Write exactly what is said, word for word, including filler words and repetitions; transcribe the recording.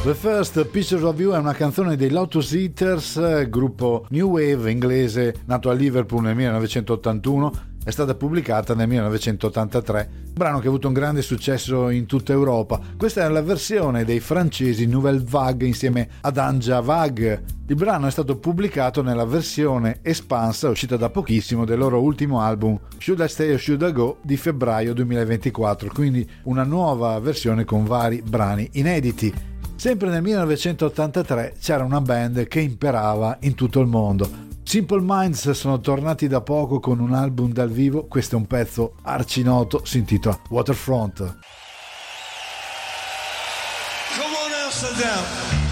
The First Pictures of You è una canzone dei Lotus Eaters, gruppo new wave inglese nato a Liverpool nel millenovecentottantuno, è stata pubblicata nel millenovecentottantatré, brano che ha avuto un grande successo in tutta Europa. Questa è la versione dei francesi Nouvelle Vague insieme ad Anja Vague. Il brano è stato pubblicato nella versione espansa uscita da pochissimo del loro ultimo album Should I Stay or Should I Go di febbraio duemilaventiquattro, quindi una nuova versione con vari brani inediti. Sempre nel millenovecentottantatré c'era una band che imperava in tutto il mondo. Simple Minds sono tornati da poco con un album dal vivo, questo è un pezzo arcinoto, si intitola Waterfront. Come on now, sit down.